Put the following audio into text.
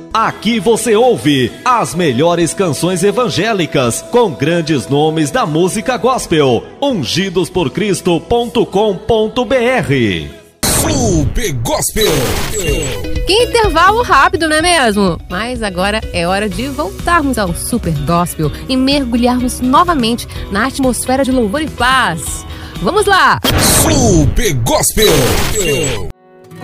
Aqui você ouve as melhores canções evangélicas com grandes nomes da música gospel. Ungidosporcristo.com.br. Super Gospel. Que intervalo rápido, não é mesmo? Mas agora é hora de voltarmos ao Super Gospel e mergulharmos novamente na atmosfera de louvor e paz. Vamos lá! Super Gospel.